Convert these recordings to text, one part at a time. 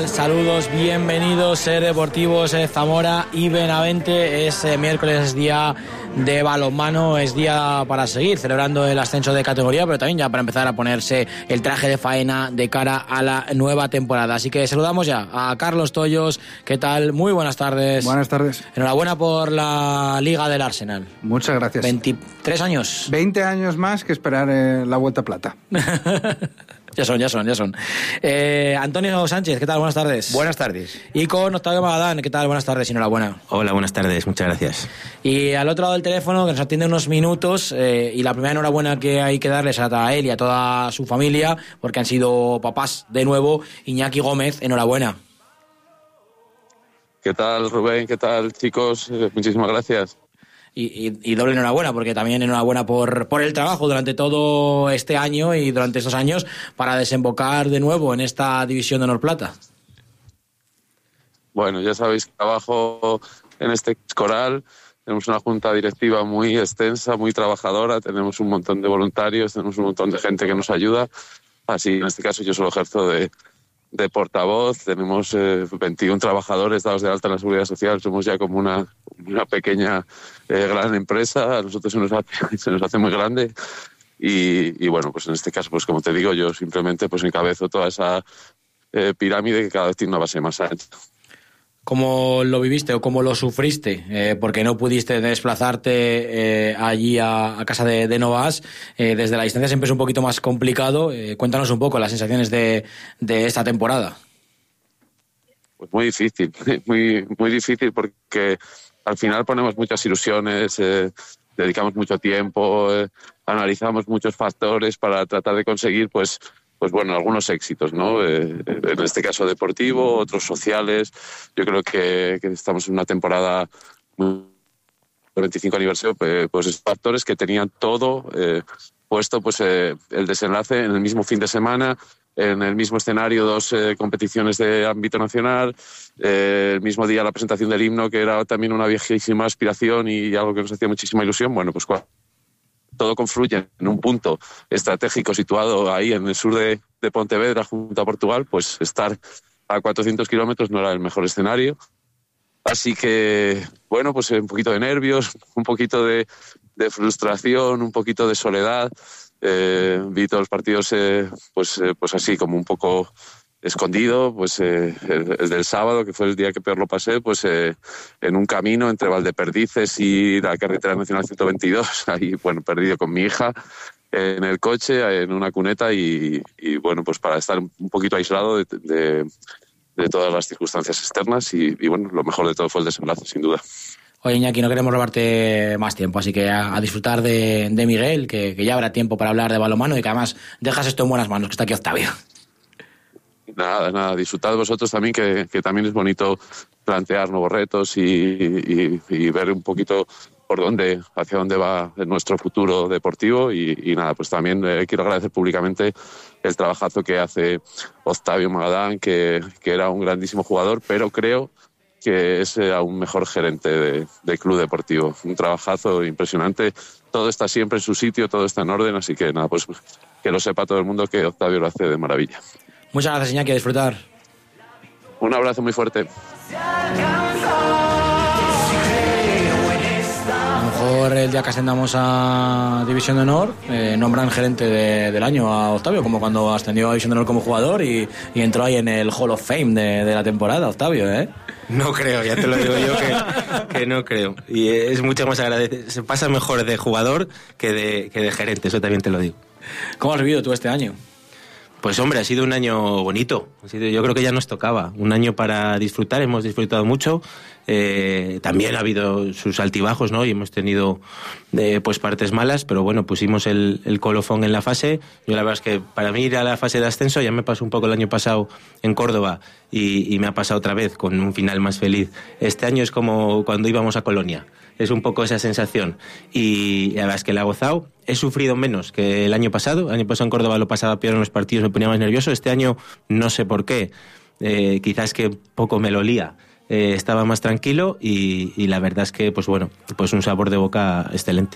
Saludos, bienvenidos, Ser Deportivos Zamora y Benavente. Es miércoles, es día de balonmano, es día para seguir celebrando el ascenso de categoría, pero también ya para empezar a ponerse el traje de faena de cara a la nueva temporada. Así que saludamos ya a Carlos Tollos. ¿Qué tal? Muy buenas tardes. Buenas tardes. Enhorabuena por la Liga del Arsenal. Muchas gracias. 23 años. 20 años más que esperar la Vuelta a Plata. Ya son. Antonio Sánchez, ¿qué tal? Buenas tardes. Buenas tardes. Y con Octavio Magadán, ¿qué tal? Buenas tardes y enhorabuena. Hola, buenas tardes, muchas gracias. Y al otro lado del teléfono, que nos atiende unos minutos, y la primera enhorabuena que hay que darles a él y a toda su familia, porque han sido papás de nuevo. Iñaki Gómez, enhorabuena. ¿Qué tal, Rubén? ¿Qué tal, chicos? Muchísimas gracias. Y doble enhorabuena, porque también enhorabuena por el trabajo durante todo este año y durante estos años para desembocar de nuevo en esta división de honor plata. Bueno, ya sabéis que trabajo en este coral. Tenemos una junta directiva muy extensa, muy trabajadora. Tenemos un montón de voluntarios, tenemos un montón de gente que nos ayuda. Así, en este caso, yo solo ejerzo de portavoz. Tenemos 21 trabajadores dados de alta en la Seguridad Social. Somos ya como una pequeña gran empresa. A nosotros se nos hace muy grande. Y bueno, pues en este caso, pues como te digo, yo simplemente pues encabezo toda esa pirámide que cada vez tiene una base más ancha. ¿Cómo lo viviste o cómo lo sufriste? Porque no pudiste desplazarte allí a casa de Novas. Desde la distancia siempre es un poquito más complicado. Cuéntanos un poco las sensaciones de esta temporada. Pues muy difícil, muy difícil, porque al final ponemos muchas ilusiones, dedicamos mucho tiempo, analizamos muchos factores para tratar de conseguir pues bueno, algunos éxitos, ¿no? En este caso deportivo, otros sociales. Yo creo que estamos en una temporada muy 25 aniversario, pues factores que tenían todo puesto, pues el desenlace en el mismo fin de semana, en el mismo escenario, 2 competiciones de ámbito nacional, el mismo día la presentación del himno, que era también una viejísima aspiración y algo que nos hacía muchísima ilusión. Bueno, pues todo confluye en un punto estratégico situado ahí en el sur de Pontevedra, junto a Portugal, pues estar a 400 kilómetros no era el mejor escenario. Así que, bueno, pues un poquito de nervios, un poquito de frustración, un poquito de soledad. Vi todos los partidos pues así como un poco escondido, pues el del sábado, que fue el día que peor lo pasé, pues en un camino entre Valdeperdices y la carretera nacional 122, ahí, bueno, perdido con mi hija en el coche, en una cuneta y bueno, pues para estar un poquito aislado de todas las circunstancias externas y bueno, lo mejor de todo fue el desenlace, sin duda. Oye, Iñaki, no queremos robarte más tiempo, así que a disfrutar de Miguel, que ya habrá tiempo para hablar de balonmano y que además dejas esto en buenas manos, que está aquí Octavio. Nada, disfrutad vosotros también, que también es bonito plantear nuevos retos y ver un poquito hacia dónde va nuestro futuro deportivo y nada, pues también quiero agradecer públicamente el trabajazo que hace Octavio Magadán, que era un grandísimo jugador, pero creo que es aún mejor gerente de club deportivo. Un trabajazo impresionante, todo está siempre en su sitio, todo está en orden, así que nada, pues que lo sepa todo el mundo que Octavio lo hace de maravilla. Muchas gracias, Iñaki, a disfrutar. Un abrazo muy fuerte. A lo mejor el día que ascendamos a División de Honor nombran gerente del año a Octavio, como cuando ascendió a División de Honor como jugador y entró ahí en el Hall of Fame de la temporada, Octavio, ¿eh? No creo, ya te lo digo yo que no creo. Y es mucho más agradecido. Se pasa mejor de jugador que de gerente, eso también te lo digo. ¿Cómo has vivido tú este año? Pues hombre, ha sido un año bonito. Yo creo que ya nos tocaba. Un año para disfrutar, hemos disfrutado mucho. También ha habido sus altibajos, ¿no? Y hemos tenido pues partes malas, pero bueno, pusimos el colofón en la fase. Yo la verdad es que para mí ir a la fase de ascenso ya me pasó un poco el año pasado en Córdoba y me ha pasado otra vez con un final más feliz. Este año es como cuando íbamos a Colonia. Es un poco esa sensación y la verdad es que la he gozado. He sufrido menos que el año pasado. El año pasado en Córdoba lo pasaba peor en los partidos, me ponía más nervioso. Este año no sé por qué, quizás que poco me lo olía. Estaba más tranquilo y la verdad es que pues bueno, pues un sabor de boca excelente.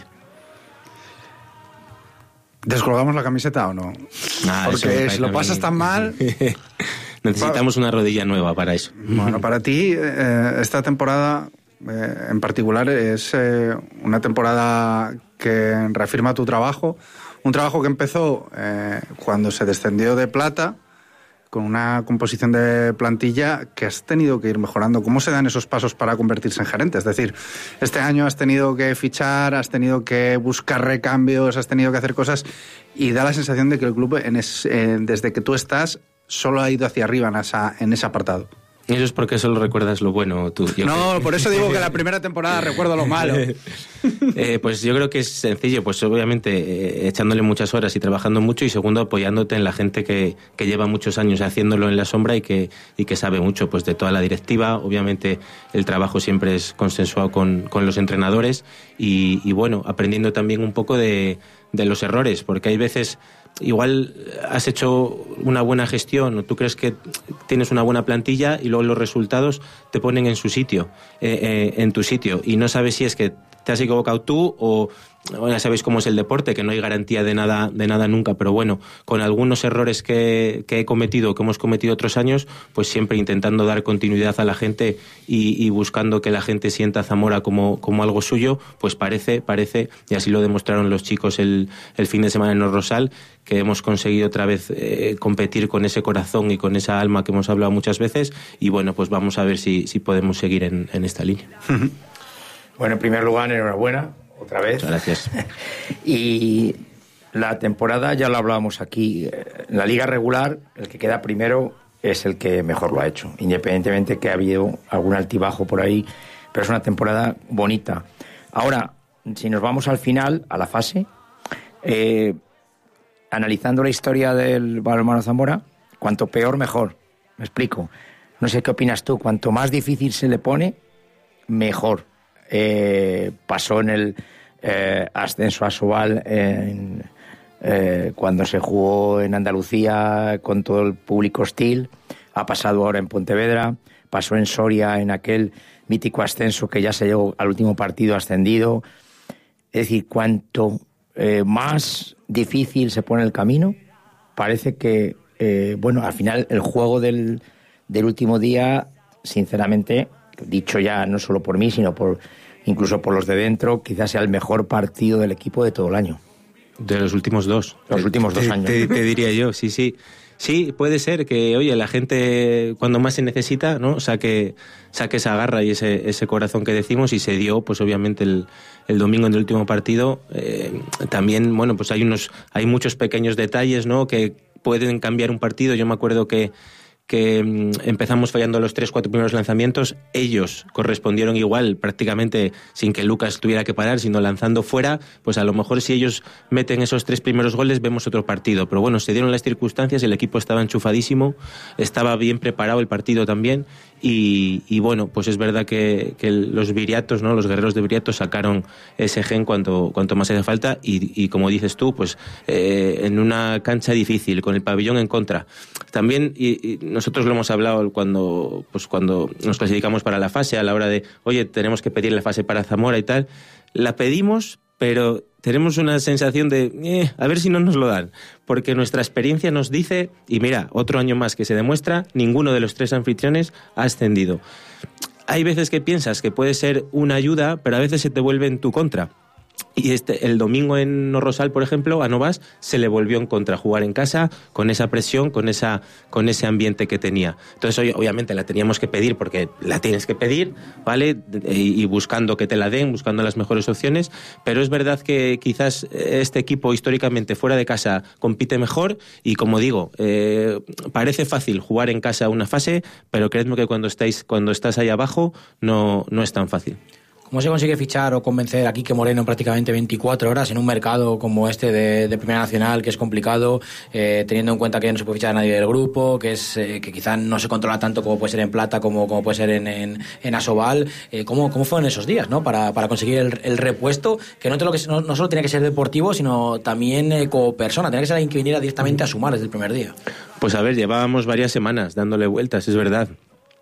¿Descolgamos la camiseta o no? Porque si lo pasas tan mal... necesitamos una rodilla nueva para eso. Bueno, para ti esta temporada en particular es una temporada que reafirma tu trabajo, un trabajo que empezó cuando se descendió de plata, con una composición de plantilla que has tenido que ir mejorando. ¿Cómo se dan esos pasos para convertirse en gerente? Es decir, este año has tenido que fichar, has tenido que buscar recambios, has tenido que hacer cosas, y da la sensación de que el club, desde que tú estás, solo ha ido hacia arriba en ese apartado. Eso es porque solo recuerdas lo bueno tú. No, por eso digo que la primera temporada recuerdo lo malo. Pues yo creo que es sencillo, pues obviamente echándole muchas horas y trabajando mucho, y segundo, apoyándote en la gente que lleva muchos años haciéndolo en la sombra y que sabe mucho pues de toda la directiva. Obviamente el trabajo siempre es consensuado con los entrenadores y bueno, aprendiendo también un poco de los errores, porque hay veces... Igual has hecho una buena gestión o tú crees que tienes una buena plantilla y luego los resultados te ponen en su sitio, en tu sitio, y no sabes si es que te has equivocado tú o ya sabéis cómo es el deporte, que no hay garantía de nada nunca, pero bueno, con algunos errores que he cometido, que hemos cometido otros años, pues siempre intentando dar continuidad a la gente y buscando que la gente sienta a Zamora como algo suyo, pues parece, y así lo demostraron los chicos el fin de semana en el Rosal, que hemos conseguido otra vez competir con ese corazón y con esa alma que hemos hablado muchas veces, y bueno, pues vamos a ver si podemos seguir en esta línea. Bueno, en primer lugar, enhorabuena, otra vez. Muchas gracias. Y la temporada, ya lo hablábamos aquí, en la liga regular, el que queda primero es el que mejor lo ha hecho, independientemente que ha habido algún altibajo por ahí, pero es una temporada bonita. Ahora, si nos vamos al final, a la fase, analizando la historia del balonmano Zamora, cuanto peor, mejor. Me explico. No sé qué opinas tú. Cuanto más difícil se le pone, mejor. Pasó en el ascenso a Sobal cuando se jugó en Andalucía con todo el público hostil, ha pasado ahora en Pontevedra, pasó en Soria en aquel mítico ascenso que ya se llegó al último partido ascendido. Es decir, cuanto más difícil se pone el camino, parece que al final el juego del último día, sinceramente, dicho ya no solo por mí, sino incluso por los de dentro, quizás sea el mejor partido del equipo de todo el año. De los últimos dos. Los últimos 2 años. Te diría yo, sí. Sí, puede ser que, oye, la gente cuando más se necesita, ¿no? saque esa garra y ese corazón que decimos, y se dio, pues obviamente el domingo en el último partido. También, bueno, pues hay muchos pequeños detalles, ¿no? Que pueden cambiar un partido. Yo me acuerdo que empezamos fallando los 3-4 primeros lanzamientos, ellos correspondieron igual, prácticamente sin que Lucas tuviera que parar, sino lanzando fuera. Pues a lo mejor si ellos meten esos 3 primeros goles vemos otro partido, pero bueno, se dieron las circunstancias, el equipo estaba enchufadísimo, estaba bien preparado el partido también, y bueno, pues es verdad que los viriatos, ¿no? Los guerreros de Viriato sacaron ese gen cuanto más hace falta, y como dices tú, pues en una cancha difícil, con el pabellón en contra. También, y nosotros lo hemos hablado cuando nos clasificamos para la fase, a la hora de, oye, tenemos que pedir la fase para Zamora y tal, la pedimos, pero tenemos una sensación de, a ver si no nos lo dan, porque nuestra experiencia nos dice, y mira, otro año más que se demuestra, ninguno de los 3 anfitriones ha ascendido. Hay veces que piensas que puede ser una ayuda, pero a veces se te vuelve en tu contra. Y el domingo en Rosal, por ejemplo, a Novas se le volvió en contra, jugar en casa con esa presión, con ese ambiente que tenía. Entonces, obviamente la teníamos que pedir, porque la tienes que pedir, ¿vale? Y buscando que te la den, buscando las mejores opciones, pero es verdad que quizás este equipo históricamente fuera de casa compite mejor, y como digo, parece fácil jugar en casa una fase, pero créeme que cuando estás ahí abajo no es tan fácil. ¿Cómo se consigue fichar o convencer a Quique Moreno en prácticamente 24 horas en un mercado como este de Primera Nacional, que es complicado, teniendo en cuenta que no se puede fichar a nadie del grupo, que quizás no se controla tanto como puede ser en Plata, como puede ser en Asobal? ¿Cómo fueron esos días, ¿no? para conseguir el repuesto, que no solo tiene que ser deportivo, sino también como persona, tiene que ser alguien que viniera directamente a sumar desde el primer día? Pues a ver, llevábamos varias semanas dándole vueltas, es verdad.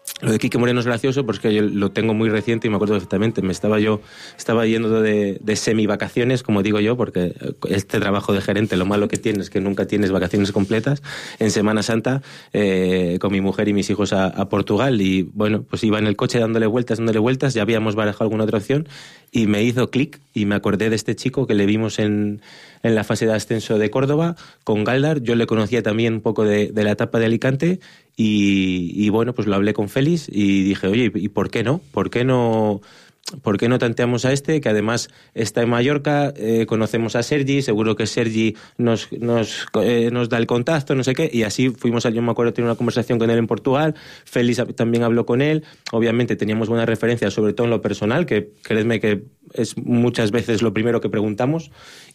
Lo de Quique Moreno es gracioso porque yo lo tengo muy reciente y me acuerdo perfectamente. Estaba yendo de semi-vacaciones, como digo yo, porque este trabajo de gerente, lo malo que tiene es que nunca tienes vacaciones completas, en Semana Santa, con mi mujer y mis hijos a Portugal. Y bueno, pues iba en el coche dándole vueltas, ya habíamos barajado alguna otra opción y me hizo clic y me acordé de este chico que le vimos en la fase de ascenso de Córdoba con Galdar. Yo le conocía también un poco de la etapa de Alicante y bueno, pues lo hablé con Félix y dije, oye, ¿y por qué no? ¿Por qué no tanteamos a este, que además está en Mallorca? Conocemos a Sergi, seguro que Sergi nos da el contacto, no sé qué, y así fuimos, yo me acuerdo, tener una conversación con él en Portugal. Félix también habló con él, obviamente teníamos buenas referencias, sobre todo en lo personal, que créeme que es muchas veces lo primero que preguntamos,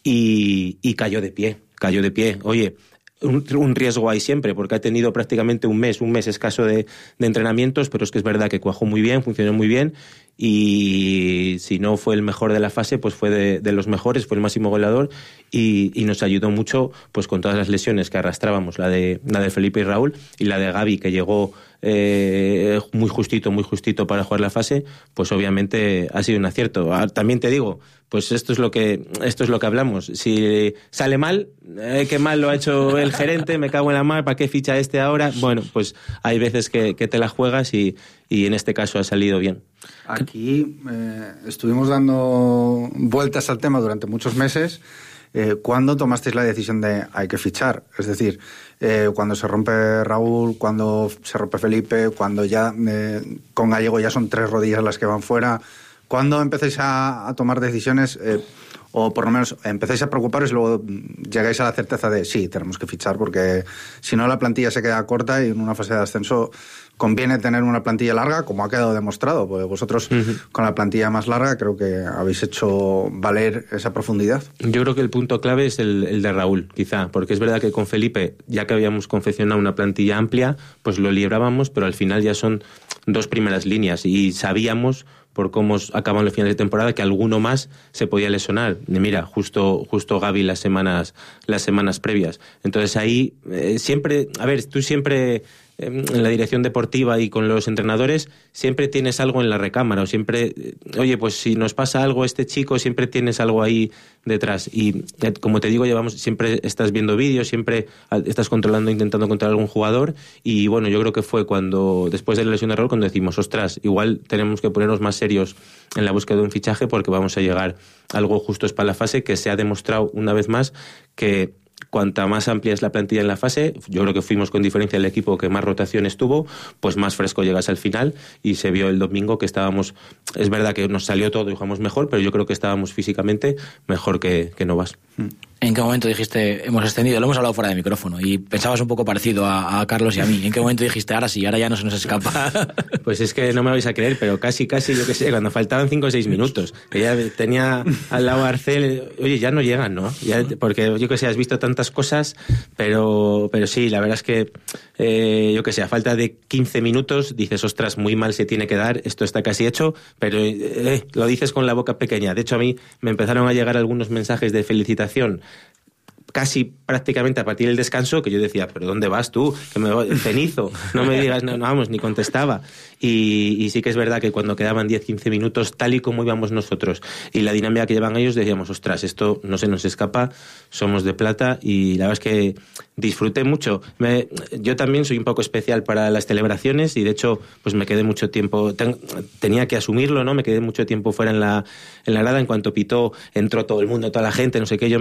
y cayó de pie. Oye, un riesgo hay siempre, porque ha tenido prácticamente un mes escaso de entrenamientos, pero es que es verdad que cuajó muy bien, funcionó muy bien, y si no fue el mejor de la fase, pues fue de los mejores, fue el máximo goleador, y nos ayudó mucho pues con todas las lesiones que arrastrábamos, la de Felipe y Raúl, y la de Gaby, que llegó muy justito para jugar la fase, pues obviamente ha sido un acierto. También te digo, pues esto es lo que hablamos. Si sale mal, qué mal lo ha hecho el gerente, me cago en la mar, ¿para qué ficha este ahora? Bueno, pues hay veces que te la juegas y en este caso ha salido bien. Aquí estuvimos dando vueltas al tema durante muchos meses. ¿Cuándo tomasteis la decisión de hay que fichar? Es decir, cuando se rompe Raúl, cuando se rompe Felipe, cuando ya con Gallego ya son 3 rodillas las que van fuera. ¿Cuándo empezáis a tomar decisiones o por lo menos empezáis a preocuparos y luego llegáis a la certeza de sí, tenemos que fichar, porque si no la plantilla se queda corta y en una fase de ascenso conviene tener una plantilla larga, como ha quedado demostrado, porque vosotros con la plantilla más larga creo que habéis hecho valer esa profundidad? Yo creo que el punto clave es el de Raúl, quizá, porque es verdad que con Felipe, ya que habíamos confeccionado una plantilla amplia, pues lo librábamos, pero al final ya son 2 primeras líneas y sabíamos, por cómo acaban los finales de temporada, que alguno más se podía lesionar. Mira, justo Gaby las semanas previas. Entonces ahí siempre, a ver, tú siempre en la dirección deportiva y con los entrenadores siempre tienes algo en la recámara, o siempre, oye, pues si nos pasa algo este chico, siempre tienes algo ahí detrás. Y como te digo, siempre estás viendo vídeos, siempre estás intentando controlar a algún jugador, y bueno, yo creo que fue después de la lesión de Raúl, cuando decimos, ostras, igual tenemos que ponernos más serios en la búsqueda de un fichaje, porque vamos a llegar algo justos para la fase, que se ha demostrado una vez más que cuanta más amplia es la plantilla en la fase, yo creo que fuimos con diferencia el equipo que más rotaciones tuvo, pues más fresco llegas al final, y se vio el domingo que estábamos, es verdad que nos salió todo y jugamos mejor, pero yo creo que estábamos físicamente mejor que Novas. ¿En qué momento dijiste, hemos extendido, lo hemos hablado fuera de micrófono, y pensabas un poco parecido a Carlos y a mí? ¿En qué momento dijiste, ahora sí, ahora ya no se nos escapa? Pues es que no me vais a creer, pero casi, yo qué sé, cuando faltaban 5 o 6 minutos, que ya tenía al lado a Arcel, oye, ya no llegan, ¿no? Ya, porque yo que sé, has visto tantas cosas, pero sí, la verdad es que, yo que sé, a falta de 15 minutos, dices, ostras, muy mal se tiene que dar, esto está casi hecho, pero lo dices con la boca pequeña. De hecho, a mí me empezaron a llegar algunos mensajes de felicitación casi prácticamente a partir del descanso, que yo decía, ¿pero dónde vas tú? Que me voy, cenizo, no me digas, no, vamos, ni contestaba. Y sí que es verdad que cuando quedaban 10-15 minutos, tal y como íbamos nosotros y la dinámica que llevan ellos, decíamos, ostras, esto no se nos escapa, somos de plata, y la verdad es que disfruté mucho. Yo también soy un poco especial para las celebraciones, y de hecho pues me quedé mucho tiempo, tenía que asumirlo, ¿no? Me quedé mucho tiempo fuera en la grada. En cuanto pitó, entró todo el mundo, toda la gente, no sé qué. Yo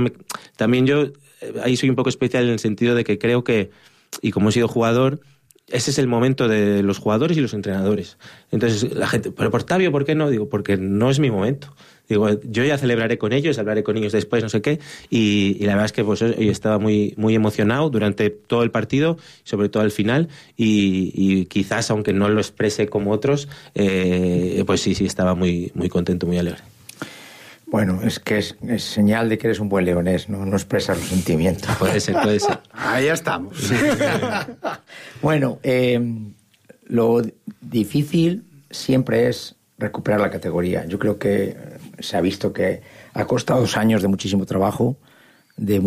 ahí soy un poco especial en el sentido de que creo que, y como he sido jugador, ese es el momento de los jugadores y los entrenadores. Entonces la gente, pero por Tavio, ¿por qué no? Digo, porque no es mi momento. Digo, yo ya celebraré con ellos, hablaré con ellos después, no sé qué, y la verdad es que pues yo estaba muy, muy emocionado durante todo el partido, sobre todo al final, y quizás, aunque no lo exprese como otros, pues sí, estaba muy, muy contento, muy alegre. Bueno, es que es señal de que eres un buen leonés, no expresas los sentimientos. Puede ser. Ahí estamos. Bueno, lo difícil siempre es recuperar la categoría. Yo creo que se ha visto que ha costado 2 años de muchísimo trabajo, de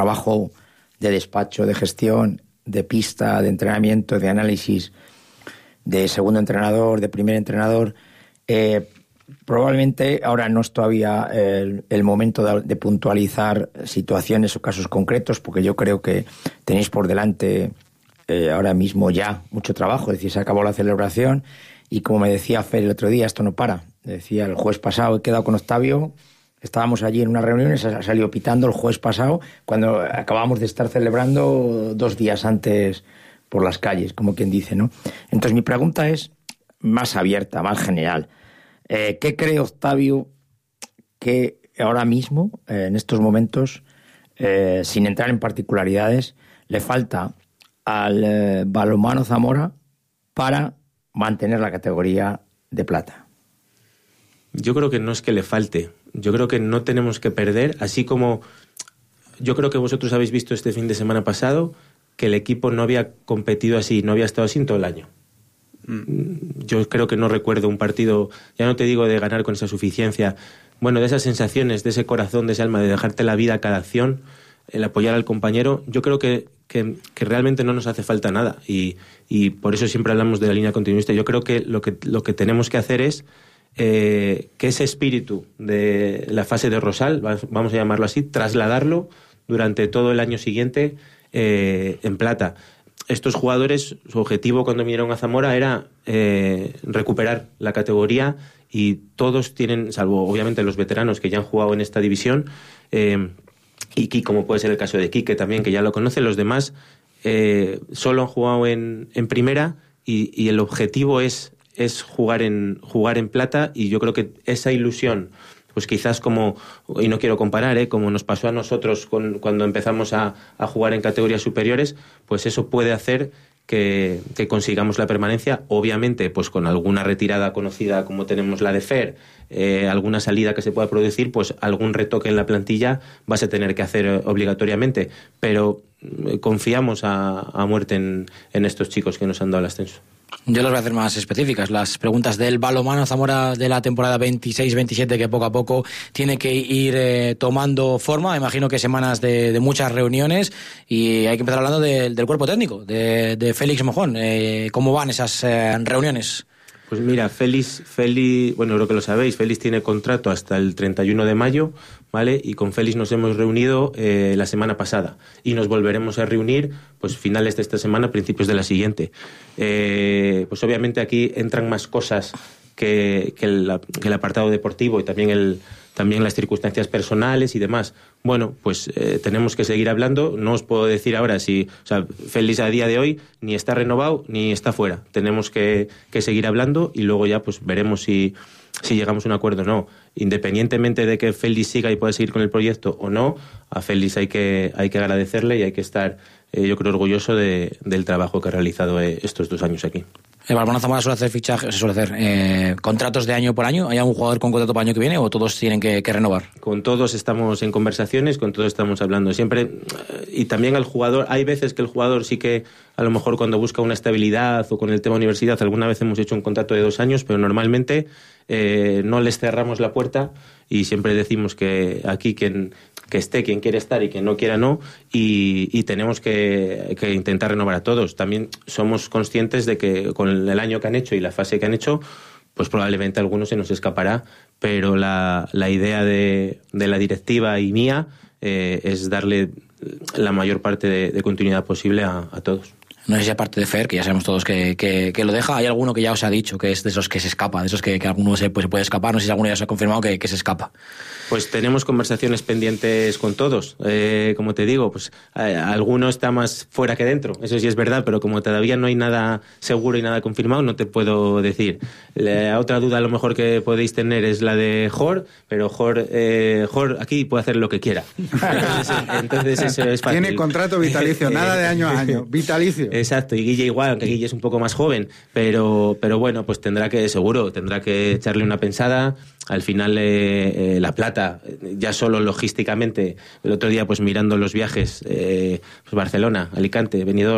despacho, de gestión, de pista, de entrenamiento, de análisis, de segundo entrenador, de primer entrenador. Probablemente ahora no es todavía el momento de puntualizar situaciones o casos concretos, porque yo creo que tenéis por delante ahora mismo ya mucho trabajo. Es decir, se acabó la celebración y, como me decía Fer el otro día, esto no para. Decía el jueves pasado, he quedado con Octavio, estábamos allí en una reunión y se salió pitando el jueves pasado cuando acabamos de estar celebrando 2 días antes por las calles, como quien dice, ¿no? Entonces mi pregunta es más abierta, más general. ¿Qué cree Octavio que ahora mismo, en estos momentos, sin entrar en particularidades, le falta al Balonmano Zamora para mantener la categoría de plata? Yo creo que no es que le falte. Yo creo que no tenemos que perder, así como yo creo que vosotros habéis visto este fin de semana pasado que el equipo no había competido así, no había estado así en todo el año. Yo creo que no recuerdo un partido, ya no te digo de ganar con esa suficiencia, bueno, de esas sensaciones, de ese corazón, de ese alma, de dejarte la vida a cada acción, el apoyar al compañero. Yo creo que realmente no nos hace falta nada y por eso siempre hablamos de la línea continuista. Yo creo que lo que tenemos que hacer es que ese espíritu de la fase de Rosal, vamos a llamarlo así, trasladarlo durante todo el año siguiente en plata. Estos jugadores, su objetivo cuando vinieron a Zamora era recuperar la categoría y todos tienen, salvo obviamente los veteranos que ya han jugado en esta división, y como puede ser el caso de Quique también, que ya lo conoce, los demás solo han jugado en primera y el objetivo es jugar en plata, y yo creo que esa ilusión, pues quizás como, y no quiero comparar, como nos pasó a nosotros cuando empezamos a jugar en categorías superiores, pues eso puede hacer que consigamos la permanencia, obviamente pues con alguna retirada conocida como tenemos la de Fer, alguna salida que se pueda producir, pues algún retoque en la plantilla vas a tener que hacer obligatoriamente, pero confiamos a muerte en estos chicos que nos han dado el ascenso. Yo las voy a hacer más específicas. Las preguntas del Balonmano Zamora de la temporada 26-27, que poco a poco tiene que ir tomando forma. Imagino que semanas de muchas reuniones, y hay que empezar hablando del cuerpo técnico, de Félix Mojón. ¿Cómo van esas reuniones? Pues mira, Félix, bueno, creo que lo sabéis, Félix tiene contrato hasta el 31 de mayo, ¿vale? Y con Félix nos hemos reunido la semana pasada y nos volveremos a reunir pues finales de esta semana, principios de la siguiente. Pues obviamente aquí entran más cosas que el apartado deportivo y también las circunstancias personales y demás. Bueno, pues tenemos que seguir hablando. No os puedo decir ahora si, o sea, Félix a día de hoy ni está renovado ni está fuera. Tenemos que seguir hablando y luego ya pues veremos si llegamos a un acuerdo o no. Independientemente de que Félix siga y pueda seguir con el proyecto o no, a Félix hay que agradecerle y hay que estar, yo creo, orgulloso del trabajo que ha realizado estos 2 años aquí. El Balonmano Zamora suele hacer fichajes, contratos de año por año. ¿Hay algún jugador con contrato para el año que viene o todos tienen que renovar? Con todos estamos en conversaciones, con todos estamos hablando siempre. Y también al jugador, hay veces que el jugador sí que a lo mejor cuando busca una estabilidad o con el tema universidad, alguna vez hemos hecho un contrato de 2 años, pero normalmente no les cerramos la puerta y siempre decimos que aquí que esté quien quiere estar y quien no quiera no, y tenemos que intentar renovar a todos. También somos conscientes de que con el año que han hecho y la fase que han hecho, pues probablemente a algunos se nos escapará, pero la idea de la directiva y mía es darle la mayor parte de continuidad posible a todos. No sé si aparte de Fer, que ya sabemos todos que lo deja, hay alguno que ya os ha dicho que es de esos que se escapa, de esos que alguno se puede escapar. No sé si alguno ya os ha confirmado que se escapa. Pues tenemos conversaciones pendientes con todos. Como te digo, pues alguno está más fuera que dentro, eso sí es verdad, pero como todavía no hay nada seguro y nada confirmado, no te puedo decir. La otra duda a lo mejor que podéis tener es la de Jor, pero Jor aquí puede hacer lo que quiera. Entonces eso es fácil. Tiene contrato vitalicio, nada de año a año, vitalicio. Exacto, y Guille igual, aunque Guille es un poco más joven, pero bueno, pues tendrá que echarle una pensada. Al final la plata, ya solo logísticamente, el otro día pues mirando los viajes, pues Barcelona, Alicante, Benidorm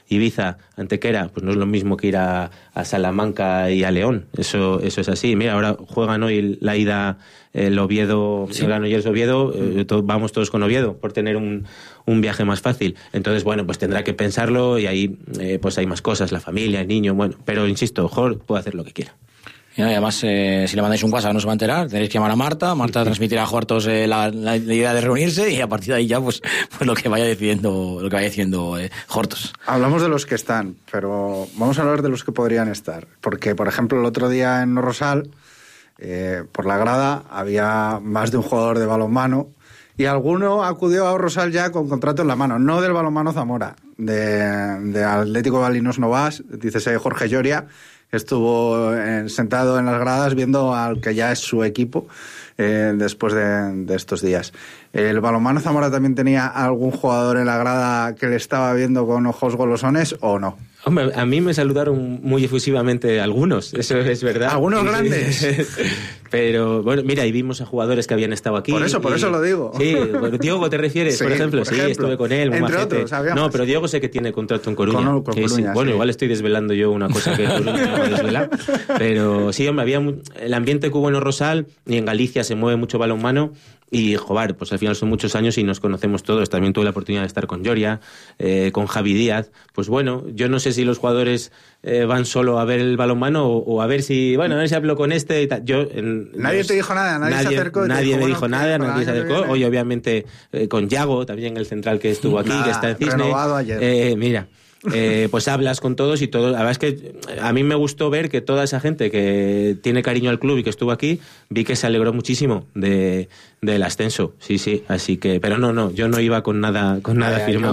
Ibiza, Antequera, pues no es lo mismo que ir a Salamanca y a León. Eso es así. Mira, ahora juegan hoy la ida el Oviedo, sí. El Granollers Oviedo, vamos todos con Oviedo por tener un viaje más fácil. Entonces, bueno, pues tendrá que pensarlo y ahí pues hay más cosas, la familia, el niño, bueno, pero insisto, Jorge puede hacer lo que quiera. Y además, si le mandáis un WhatsApp no se va a enterar, tenéis que llamar a Marta transmitirá a Jortos la idea de reunirse y a partir de ahí ya pues lo que vaya diciendo Jortos. Hablamos de los que están, pero vamos a hablar de los que podrían estar, porque por ejemplo el otro día en Rosal, por la grada había más de un jugador de balonmano y alguno acudió a Rosal ya con contrato en la mano, no del balonmano Zamora, de Atlético Balinos Novas, dice Jorge Lloria. Estuvo sentado en las gradas viendo al que ya es su equipo después de estos días. ¿El balonmano Zamora también tenía algún jugador en la grada que le estaba viendo con ojos golosones o no? Hombre, a mí me saludaron muy efusivamente algunos, eso es verdad. ¿Algunos grandes? Pero, bueno, mira, y vimos a jugadores que habían estado aquí. Por eso lo digo. Sí, Diego, ¿te refieres? Sí, por ejemplo, sí, estuve con él. Entre otros, no, pero Diego sé que tiene contrato en Coruña. Con Coruña, sí. Bueno, sí. Igual estoy desvelando yo una cosa que Coruña no va a desvelar. Pero sí, hombre, el ambiente que hubo en Rosal y en Galicia se mueve mucho balonmano. Y, joder, pues al final son muchos años y nos conocemos todos. También tuve la oportunidad de estar con Lloria, con Javi Díaz. Pues bueno, yo no sé si los jugadores van solo a ver el balonmano o a ver si hablo con este y tal. Nadie te dijo nada, nadie se acercó. Nadie me dijo nada, nadie se acercó. Oye, obviamente, con Yago, también el central que estuvo aquí, que está en Cisne. Renovado ayer. Mira. Pues hablas con todos y todo. La verdad es que a mí me gustó ver que toda esa gente que tiene cariño al club y que estuvo aquí, vi que se alegró muchísimo del ascenso. Sí, así que, pero no, yo no iba con nada firmado.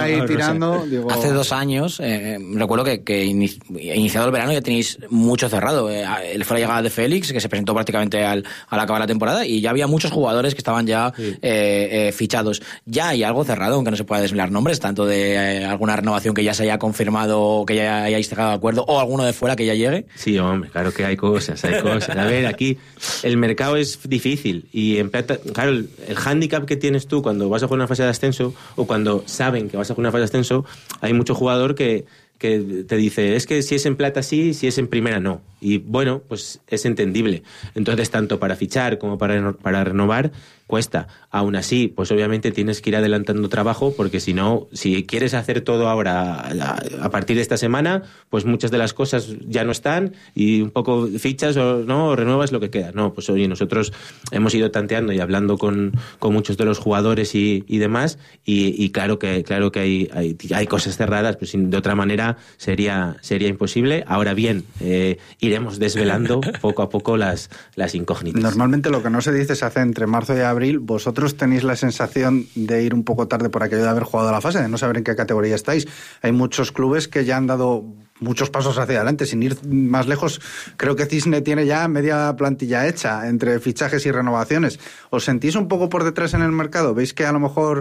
Hace 2 años, recuerdo que iniciado el verano ya tenéis mucho cerrado. Fue la llegada de Félix, que se presentó prácticamente al acabar la temporada, y ya había muchos jugadores que estaban ya fichados. Ya hay algo cerrado, aunque no se pueda desvelar nombres, tanto de alguna renovación que ya se haya confirmado, que ya hayáis llegado de acuerdo, o alguno de fuera que ya llegue. Sí, hombre, claro que hay cosas. A ver, aquí el mercado es difícil y en plata, claro, el hándicap que tienes tú cuando vas a jugar una fase de ascenso o cuando saben que vas a jugar una fase de ascenso, hay mucho jugador que te dice, es que si es en plata sí, si es en primera no. Y bueno, pues es entendible. Entonces, tanto para fichar como para renovar, cuesta. Aún así, pues obviamente tienes que ir adelantando trabajo, porque si no, si quieres hacer todo ahora a partir de esta semana, pues muchas de las cosas ya no están y un poco fichas o renuevas lo que queda. No, pues oye, nosotros hemos ido tanteando y hablando con muchos de los jugadores y demás, y claro que hay cosas cerradas, pues de otra manera sería imposible. Ahora bien, iremos desvelando poco a poco las incógnitas. Normalmente lo que no se dice se hace entre marzo y abril. ¿Vosotros tenéis la sensación de ir un poco tarde por aquello de haber jugado la fase, de no saber en qué categoría estáis? Hay muchos clubes que ya han dado muchos pasos hacia adelante, sin ir más lejos. Creo que Cisne tiene ya media plantilla hecha entre fichajes y renovaciones. ¿Os sentís un poco por detrás en el mercado? ¿Veis que a lo mejor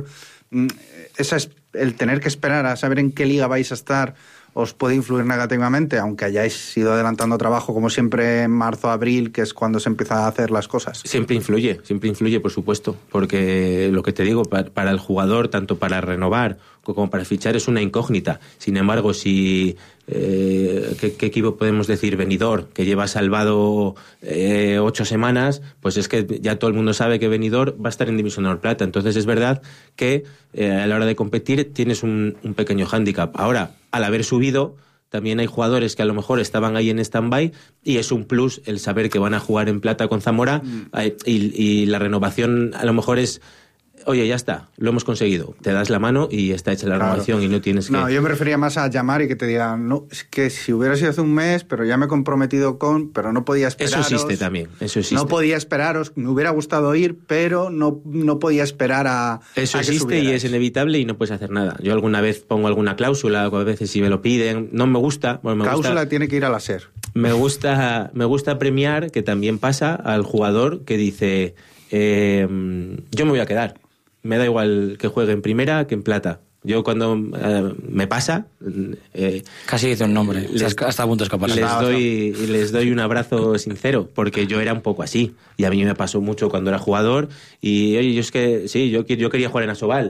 el tener que esperar a saber en qué liga vais a estar os puede influir negativamente, aunque hayáis ido adelantando trabajo como siempre en marzo, abril, que es cuando se empieza a hacer las cosas? Siempre influye, por supuesto, porque lo que te digo, para el jugador, tanto para renovar como para fichar, es una incógnita. Sin embargo, si ¿qué equipo podemos decir? Benidorm, que lleva salvado 8 semanas, pues es que ya todo el mundo sabe que Benidorm va a estar en División de Honor Plata. Entonces es verdad que a la hora de competir tienes un pequeño hándicap. Ahora, al haber subido, también hay jugadores que a lo mejor estaban ahí en stand-by y es un plus el saber que van a jugar en plata con Zamora y la renovación a lo mejor es... Oye, ya está, lo hemos conseguido. Te das la mano y está hecha la renovación y no tienes que... No, yo me refería más a llamar y que te digan, no, es que si hubiera sido hace un mes, pero ya me he comprometido pero no podía esperaros. Eso existe también, eso existe. No podía esperaros, me hubiera gustado ir, pero no podía esperar a... Eso a que existe subierais. Y es inevitable y no puedes hacer nada. Yo alguna vez pongo alguna cláusula, a veces si me lo piden, no me gusta... Cláusula tiene que ir a la SER. Me gusta premiar, que también pasa al jugador que dice, yo me voy a quedar. Me da igual que juegue en primera que en plata. Yo cuando me pasa... Casi dice un nombre, hasta a punto de escapar. Les doy un abrazo sincero, porque yo era un poco así. Y a mí me pasó mucho cuando era jugador. Y oye, yo quería jugar en Asobal.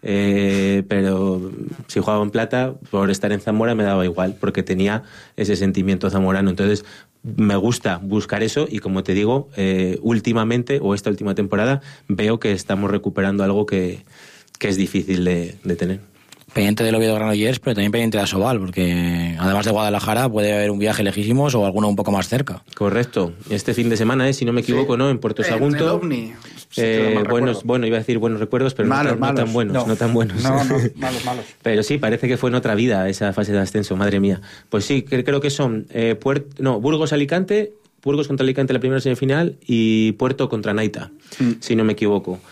pero si jugaba en Plata, por estar en Zamora me daba igual, porque tenía ese sentimiento zamorano. Entonces me gusta buscar eso y, como te digo, últimamente, o esta última temporada, veo que estamos recuperando algo que es difícil de tener. Pendiente del Oviedo Granollers, pero también pendiente de Asobal, porque además de Guadalajara puede haber un viaje lejísimos o alguno un poco más cerca. Correcto. Este fin de semana, si no me equivoco, ¿no? En Puerto Sagunto. En el OVNI. Bueno, iba a decir buenos recuerdos, pero no tan buenos. No tan buenos. No, malos. Pero sí, parece que fue en otra vida esa fase de ascenso, madre mía. Pues sí, creo que son Burgos-Alicante, Burgos contra Alicante la primera semifinal y Puerto contra Naita, si no me equivoco.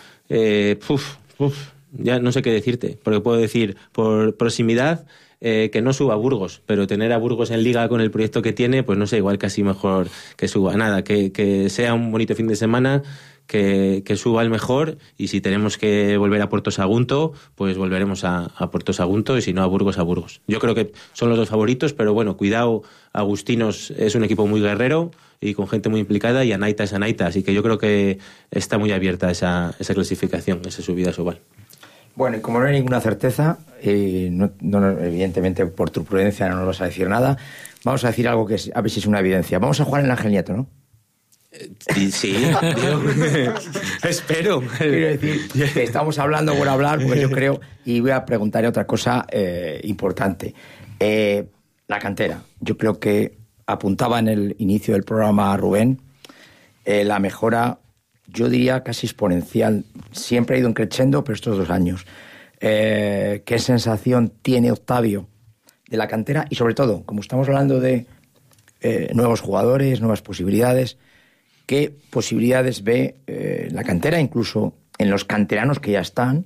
Ya no sé qué decirte, porque puedo decir por proximidad que no suba a Burgos, pero tener a Burgos en liga con el proyecto que tiene, pues no sé, igual casi mejor que suba. Nada, que sea un bonito fin de semana, que suba el mejor, y si tenemos que volver a Puerto Sagunto, pues volveremos a Puerto Sagunto, y si no a Burgos, a Burgos. Yo creo que son los dos favoritos, pero bueno, cuidado, Agustinos es un equipo muy guerrero y con gente muy implicada, y Anaita es Anaita, así que yo creo que está muy abierta esa clasificación, esa subida a Sobal. Bueno, y como no hay ninguna certeza, evidentemente por tu prudencia no nos vas a decir nada, vamos a decir algo que a ver si es una evidencia. Vamos a jugar en el Ángel Nieto, ¿no? Sí, espero. Quiero decir que estamos hablando por hablar, porque yo creo, y voy a preguntarle otra cosa importante. La cantera. Yo creo que apuntaba en el inicio del programa Rubén, la mejora, yo diría casi exponencial. Siempre ha ido creciendo, pero estos 2 años. ¿Qué sensación tiene Octavio de la cantera? Y sobre todo, como estamos hablando de nuevos jugadores, nuevas posibilidades, ¿qué posibilidades ve la cantera, incluso en los canteranos que ya están,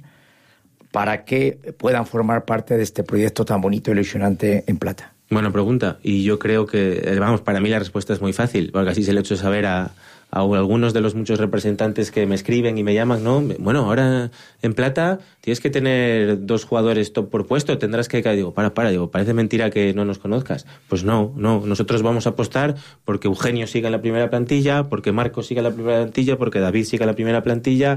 para que puedan formar parte de este proyecto tan bonito y ilusionante en Plata? Buena pregunta. Y yo creo que, para mí la respuesta es muy fácil, porque así se le he hecho saber a algunos de los muchos representantes que me escriben y me llaman, ¿no? Bueno, ahora en Plata tienes que tener 2 jugadores top por puesto, tendrás que... Digo, digo, parece mentira que no nos conozcas. Pues no, nosotros vamos a apostar porque Eugenio siga en la primera plantilla, porque Marcos siga en la primera plantilla, porque David siga en la primera plantilla,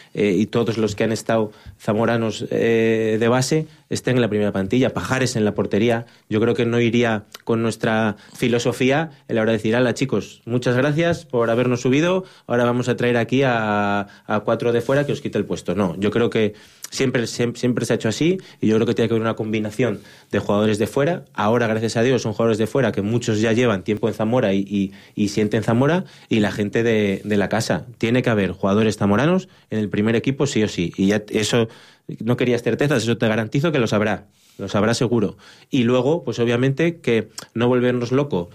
y todos los que han estado zamoranos de base estén en la primera plantilla. Pajares en la portería. Yo creo que no iría con nuestra filosofía en la hora de decir, ala, chicos, muchas gracias por habernos subido, ahora vamos a traer aquí a 4 de fuera que os quite el puesto. No, yo creo que siempre se ha hecho así, y yo creo que tiene que haber una combinación de jugadores de fuera. Ahora, gracias a Dios, son jugadores de fuera que muchos ya llevan tiempo en Zamora y sienten Zamora, y la gente de la casa. Tiene que haber jugadores zamoranos en el primer equipo sí o sí, y ya eso no querías certezas, eso te garantizo que lo sabrá seguro. Y luego, pues obviamente que no volvernos loco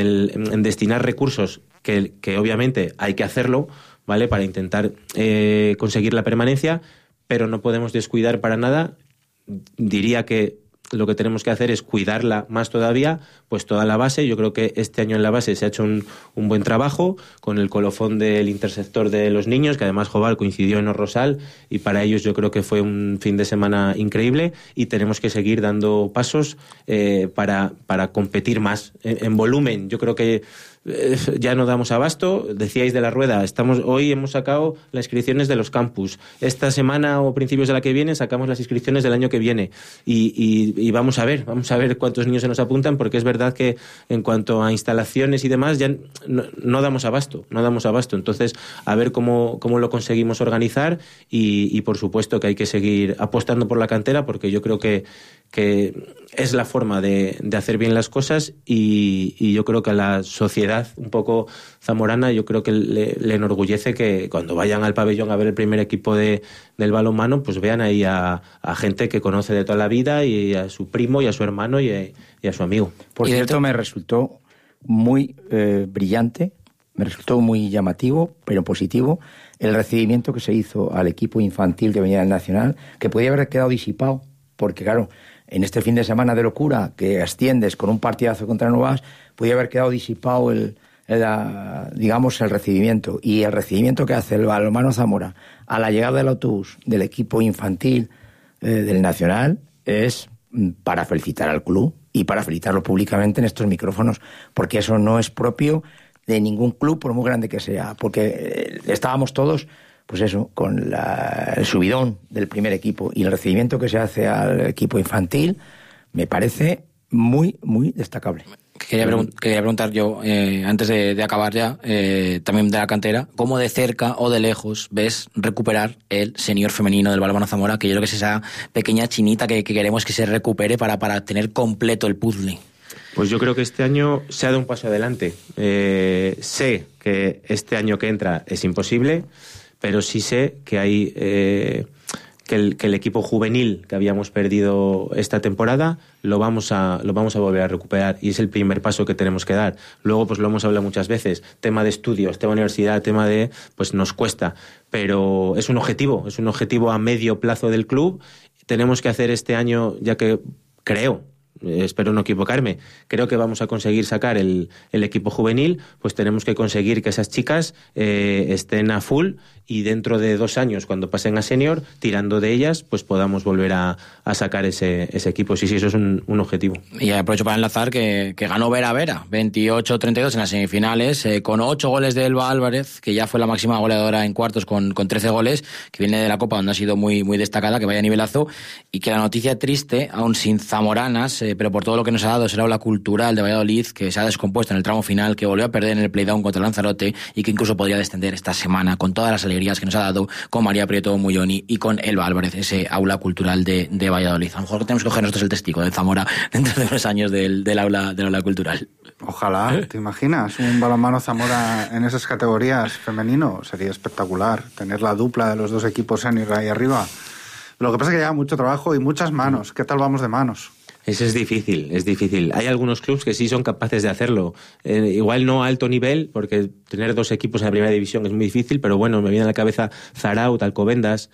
en destinar recursos que obviamente hay que hacerlo, ¿vale?, para intentar conseguir la permanencia, pero no podemos descuidar para nada. Diría que lo que tenemos que hacer es cuidarla más todavía, pues toda la base. Yo creo que este año en la base se ha hecho un buen trabajo con el colofón del interceptor de los niños, que además Jobal coincidió en Rosal, y para ellos yo creo que fue un fin de semana increíble, y tenemos que seguir dando pasos para competir más en volumen. Yo creo que ya no damos abasto. Decíais de la rueda, hoy hemos sacado las inscripciones de los campus. Esta semana o principios de la que viene sacamos las inscripciones del año que viene, y vamos a ver cuántos niños se nos apuntan, porque es verdad que en cuanto a instalaciones y demás ya no damos abasto. Entonces, a ver cómo lo conseguimos organizar, y por supuesto que hay que seguir apostando por la cantera, porque yo creo que es la forma de hacer bien las cosas, y yo creo que a la sociedad un poco zamorana, yo creo que le enorgullece que cuando vayan al pabellón a ver el primer equipo del balonmano, pues vean ahí a gente que conoce de toda la vida, y a su primo y a su hermano y a su amigo. Por cierto, me resultó muy brillante, me resultó muy llamativo, pero positivo, el recibimiento que se hizo al equipo infantil que venía del Nacional, que podía haber quedado disipado, porque claro, en este fin de semana de locura que asciendes con un partidazo contra Novas, podía haber quedado disipado el recibimiento. Y el recibimiento que hace el balonmano Zamora a la llegada del autobús del equipo infantil del Nacional es para felicitar al club y para felicitarlo públicamente en estos micrófonos, porque eso no es propio de ningún club, por muy grande que sea, porque estábamos todos pues eso, con el subidón del primer equipo y el recibimiento que se hace al equipo infantil, me parece muy, muy destacable. Quería preguntar yo, antes de acabar ya, también de la cantera, ¿cómo de cerca o de lejos ves recuperar el senior femenino del Balonmano Zamora? Que yo creo que es esa pequeña chinita que queremos que se recupere para tener completo el puzzle. Pues yo creo que este año se ha dado un paso adelante. Sé que este año que entra es imposible, pero sí sé que hay... Que el equipo juvenil que habíamos perdido esta temporada lo vamos a volver a recuperar, y es el primer paso que tenemos que dar. Luego, pues lo hemos hablado muchas veces, tema de estudios, tema de universidad, tema de... pues nos cuesta, pero es un objetivo a medio plazo del club. Tenemos que hacer este año, ya que creo... espero no equivocarme, creo que vamos a conseguir sacar el equipo juvenil, pues tenemos que conseguir que esas chicas estén a full, y dentro de 2 años, cuando pasen a senior, tirando de ellas, pues podamos volver a sacar ese equipo. Sí, eso es un objetivo. Y aprovecho para enlazar que ganó Vera 28-32 en las semifinales, con 8 goles de Elba Álvarez, que ya fue la máxima goleadora en cuartos con 13 goles, que viene de la Copa, donde ha sido muy, muy destacada, que vaya a nivelazo, y que la noticia triste, aún sin zamoranas, pero por todo lo que nos ha dado, es el aula cultural de Valladolid, que se ha descompuesto en el tramo final, que volvió a perder en el playdown contra Lanzarote, y que incluso podría descender esta semana, con todas las alegrías que nos ha dado con María Prieto Mulloni y con Elba Álvarez, ese aula cultural de Valladolid. A lo mejor tenemos que coger nosotros el testigo de Zamora dentro de unos años del aula cultural. Ojalá, ¿te imaginas? Un balonmano Zamora en esas categorías femenino sería espectacular. Tener la dupla de los 2 equipos senior ahí arriba. Lo que pasa es que lleva mucho trabajo y muchas manos. ¿Qué tal vamos de manos? Eso es difícil. Hay algunos clubes que sí son capaces de hacerlo. Igual no a alto nivel, porque tener 2 equipos en la primera división es muy difícil, pero bueno, me viene a la cabeza Zaraut, Alcobendas,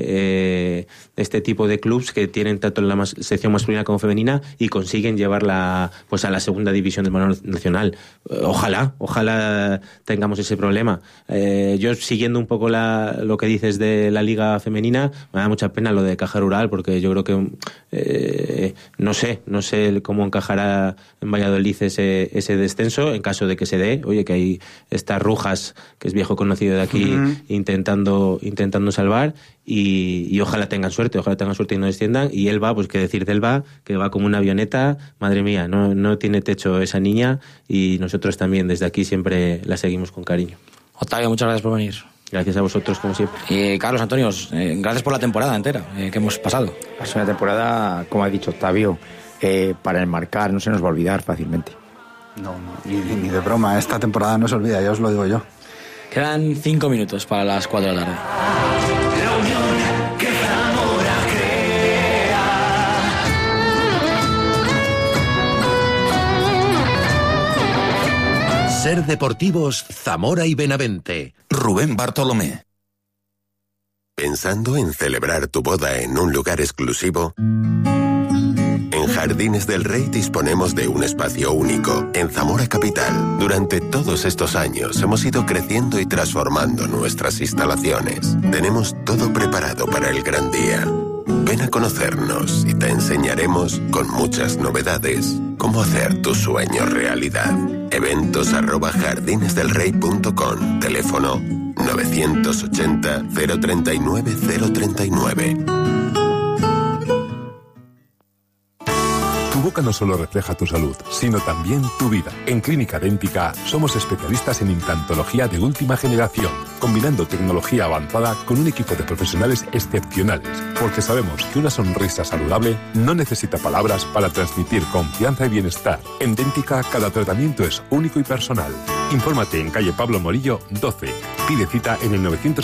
este tipo de clubes que tienen tanto en la sección masculina como femenina y consiguen llevarla pues a la segunda división del balonmano nacional. Ojalá tengamos ese problema. Yo, siguiendo un poco lo que dices de la liga femenina, me da mucha pena lo de Caja Rural, porque yo creo que no sé cómo encajará en Valladolid ese descenso, en caso de que se dé. Oye, que hay estas Rujas, que es viejo conocido de aquí, intentando salvar, y ojalá tengan suerte y no desciendan. Y Elba, pues qué decir de Elba, que va como una avioneta, madre mía, no tiene techo esa niña, y nosotros también desde aquí siempre la seguimos con cariño. Octavio, muchas gracias por venir. Gracias a vosotros, como siempre. Carlos, Antonio, gracias por la temporada entera que hemos pasado. Es una temporada, como ha dicho Octavio, para enmarcar, no se nos va a olvidar fácilmente. No, ni de broma, esta temporada no se olvida, ya os lo digo yo. Quedan 5 minutos para las 4 de la tarde. La unión que Zamora crea. Ser Deportivos Zamora y Benavente. Rubén Bartolomé. ¿Pensando en celebrar tu boda en un lugar exclusivo? En Jardines del Rey disponemos de un espacio único en Zamora Capital. Durante todos estos años hemos ido creciendo y transformando nuestras instalaciones. Tenemos todo preparado para el gran día. Ven a conocernos y te enseñaremos, con muchas novedades, cómo hacer tu sueño realidad. eventos@jardinesdelrey.com. Teléfono 980 039 039. Tu boca no solo refleja tu salud, sino también tu vida. En Clínica Dẹ́ntica somos especialistas en implantología de última generación, combinando tecnología avanzada con un equipo de profesionales excepcionales, porque sabemos que una sonrisa saludable no necesita palabras para transmitir confianza y bienestar. En Dẹ́ntica cada tratamiento es único y personal. Infórmate en calle Pablo Morillo 12. Pide cita en el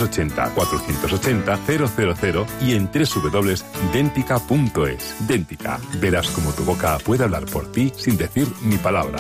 980-480-000 y en www.dentica.es. Dẹ́ntica. Verás cómo tu boca puede hablar por ti sin decir ni palabra.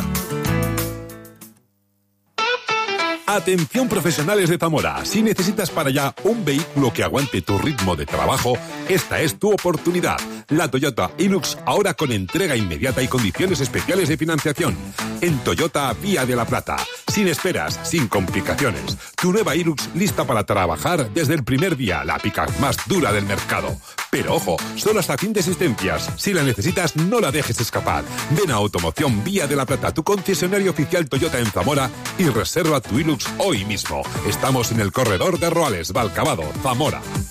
Atención profesionales de Zamora, si necesitas para allá un vehículo que aguante tu ritmo de trabajo, esta es tu oportunidad. La Toyota Hilux, ahora con entrega inmediata y condiciones especiales de financiación. En Toyota Vía de la Plata, sin esperas, sin complicaciones. Tu nueva Hilux lista para trabajar desde el primer día, la pick-up más dura del mercado. Pero ojo, solo hasta fin de existencias. Si la necesitas, no la dejes escapar. Ven a Automoción Vía de la Plata, tu concesionario oficial Toyota en Zamora, y reserva tu Hilux hoy mismo. Estamos en el corredor de Roales, Valcavado, Zamora.